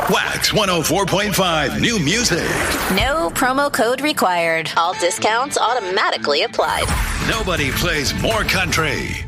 Wax 104.5 new music. No promo code required. All discounts automatically applied. Nobody plays more country.